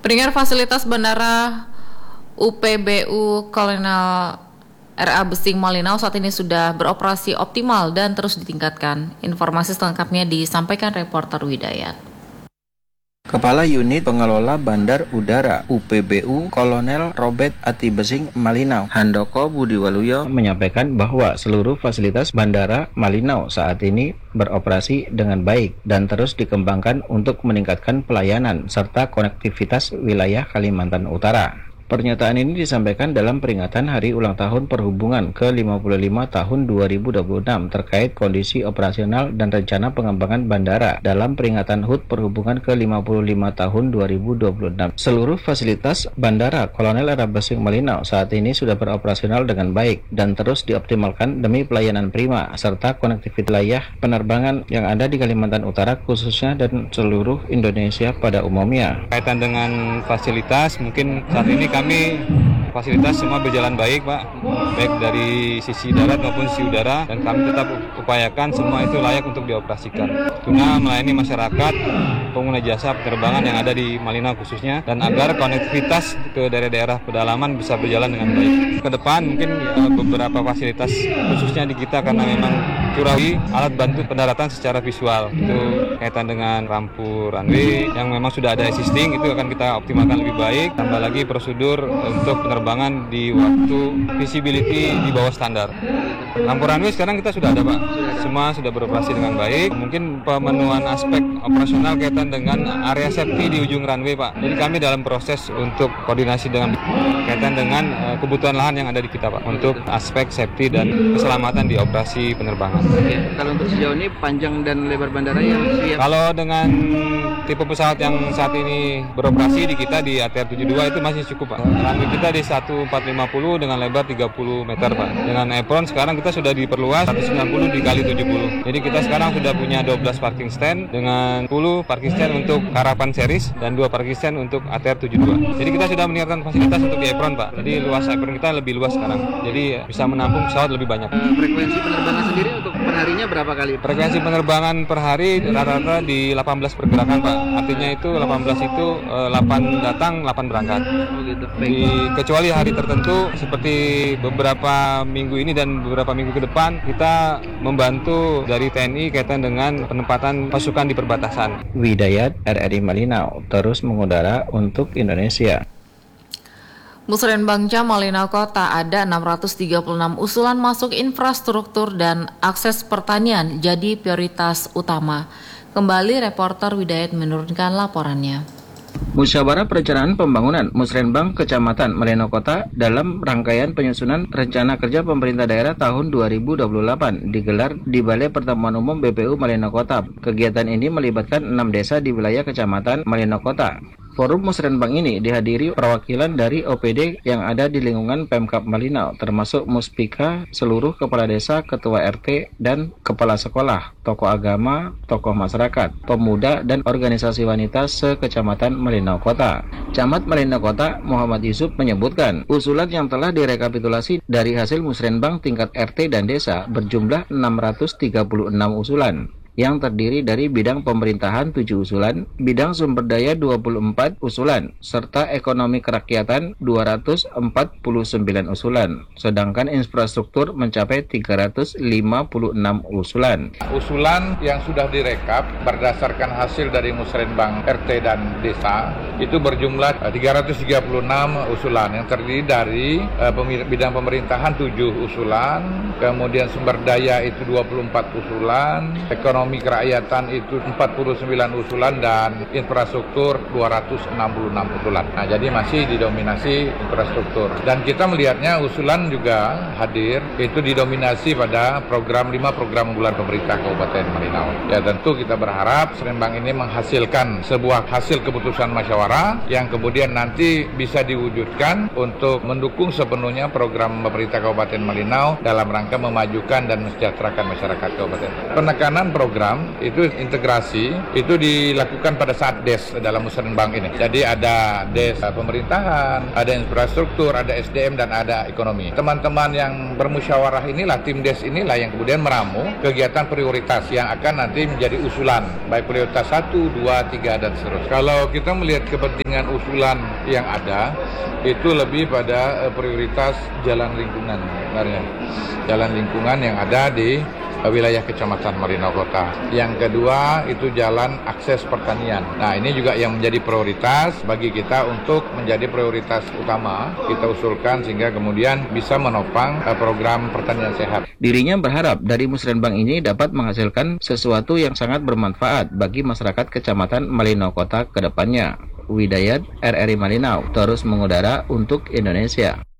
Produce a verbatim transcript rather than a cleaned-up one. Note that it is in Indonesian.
Pendengar, fasilitas Bandara U P B U Kolonel R A Besing Malinau saat ini sudah beroperasi optimal dan terus ditingkatkan. Informasi selengkapnya disampaikan reporter Widayat. Kepala Unit Pengelola Bandar Udara U P B U Kolonel Robert Ati Besing Malinau, Handoko Budiwaluyo, menyampaikan bahwa seluruh fasilitas Bandara Malinau saat ini beroperasi dengan baik dan terus dikembangkan untuk meningkatkan pelayanan serta konektivitas wilayah Kalimantan Utara. Pernyataan ini disampaikan dalam peringatan Hari Ulang Tahun Perhubungan ke lima puluh lima tahun dua ribu dua puluh enam terkait kondisi operasional dan rencana pengembangan bandara dalam peringatan H U T Perhubungan ke lima puluh lima tahun dua ribu dua puluh enam. Seluruh fasilitas Bandara Kolonel R A Besing Malinau saat ini sudah beroperasional dengan baik dan terus dioptimalkan demi pelayanan prima serta konektivitas wilayah penerbangan yang ada di Kalimantan Utara khususnya dan seluruh Indonesia pada umumnya. Kaitan dengan fasilitas, mungkin saat ini kami Kami fasilitas semua berjalan baik, Pak, baik dari sisi darat maupun sisi udara, dan kami tetap upayakan semua itu layak untuk dioperasikan guna melayani masyarakat pengguna jasa penerbangan yang ada di Malinau khususnya, dan agar konektivitas ke daerah-daerah pedalaman bisa berjalan dengan baik. Ke depan mungkin ya, beberapa fasilitas khususnya di kita karena memang curahi alat bantu pendaratan secara visual, itu kaitan dengan rampu runway yang memang sudah ada existing, itu akan kita optimalkan lebih baik, tambah lagi prosedur untuk penerbangan di waktu visibility di bawah standar. Lampu runway sekarang kita sudah ada, Pak. Semua sudah beroperasi dengan baik. Mungkin pemenuhan aspek operasional kaitan dengan area safety di ujung runway, Pak. Jadi kami dalam proses untuk koordinasi dengan kaitan dengan uh, kebutuhan lahan yang ada di kita, Pak, untuk aspek safety dan keselamatan di operasi penerbangan. Oke. Kalau untuk sejauh ini panjang dan lebar bandara yang siap? Kalau dengan tipe pesawat yang saat ini beroperasi di kita di A T R tujuh puluh dua itu masih cukup, Pak. Runway kita di seribu empat ratus lima puluh dengan lebar tiga puluh meter, Pak. Dengan apron sekarang kita sudah diperluas seratus sembilan puluh dikali tujuh puluh. Jadi kita sekarang sudah punya dua belas parking stand dengan sepuluh parking stand untuk Caravan series dan dua parking stand untuk A T R tujuh puluh dua. Jadi kita sudah menyiapkan fasilitas untuk di apron, Pak. Jadi luas apron kita lebih luas sekarang. Jadi bisa menampung pesawat lebih banyak. Frekuensi penerbangan sendiri untuk perharinya berapa kali? Frekuensi penerbangan per hari rata-rata di delapan belas pergerakan, Pak. Artinya itu delapan belas itu eh, delapan datang, delapan berangkat. Oh gitu. Di, kecuali hari tertentu seperti beberapa minggu ini dan beberapa minggu ke depan kita membantu dari T N I kaitan dengan penempatan pasukan di perbatasan. Widayat R R I Malinau terus mengudara untuk Indonesia. Musrenbangca Malinau Kota ada enam ratus tiga puluh enam usulan masuk infrastruktur dan akses pertanian jadi prioritas utama. Kembali reporter Widayat menurunkan laporannya. Musyawarah Perencanaan Pembangunan Musrenbang Kecamatan Malinau Kota dalam rangkaian penyusunan Rencana Kerja Pemerintah Daerah tahun dua ribu dua puluh delapan digelar di Balai Pertemuan Umum B P U Malinau Kota. Kegiatan ini melibatkan enam desa di wilayah Kecamatan Malinau Kota. Forum Musrenbang ini dihadiri perwakilan dari O P D yang ada di lingkungan Pemkab Malinau, termasuk Muspika, seluruh kepala desa, ketua R T, dan kepala sekolah, tokoh agama, tokoh masyarakat, pemuda, dan organisasi wanita se-Kecamatan Malinau Kota. Camat Malinau Kota Muhammad Yusuf menyebutkan, usulan yang telah direkapitulasi dari hasil Musrenbang tingkat R T dan desa berjumlah enam ratus tiga puluh enam usulan, yang terdiri dari bidang pemerintahan tujuh usulan, bidang sumber daya dua puluh empat usulan, serta ekonomi kerakyatan dua ratus empat puluh sembilan usulan, sedangkan infrastruktur mencapai tiga ratus lima puluh enam usulan. Usulan yang sudah direkap berdasarkan hasil dari Musrenbang R T dan desa itu berjumlah tiga ratus tiga puluh enam usulan yang terdiri dari uh, bidang pemerintahan tujuh usulan, kemudian sumber daya itu dua puluh empat usulan, ekonomi Ekonomi kerakyatan itu empat puluh sembilan usulan, dan infrastruktur dua ratus enam puluh enam usulan. Nah, jadi masih didominasi infrastruktur. Dan kita melihatnya usulan juga hadir, itu didominasi pada program lima program unggulan pemerintah Kabupaten Malinau. Ya, tentu kita berharap Musrenbang ini menghasilkan sebuah hasil keputusan musyawarah yang kemudian nanti bisa diwujudkan untuk mendukung sepenuhnya program pemerintah Kabupaten Malinau dalam rangka memajukan dan mensejahterakan masyarakat Kabupaten. Penekanan program program itu integrasi itu dilakukan pada saat des dalam musrenbang ini. Jadi ada des pemerintahan, ada infrastruktur, ada S D M dan ada ekonomi. Teman-teman yang bermusyawarah inilah, tim des inilah yang kemudian meramu kegiatan prioritas yang akan nanti menjadi usulan, baik prioritas satu, dua, tiga dan seterusnya. Kalau kita melihat kepentingan usulan yang ada, itu lebih pada prioritas jalan lingkungan sebenarnya. Jalan lingkungan yang ada di wilayah Kecamatan Marina Kota. Yang kedua itu jalan akses pertanian. Nah, ini juga yang menjadi prioritas bagi kita untuk menjadi prioritas utama kita usulkan sehingga kemudian bisa menopang program pertanian sehat. Dirinya berharap dari musrenbang ini dapat menghasilkan sesuatu yang sangat bermanfaat bagi masyarakat Kecamatan Malinau Kota ke depannya. Widayat, R R I Malinau, terus mengudara untuk Indonesia.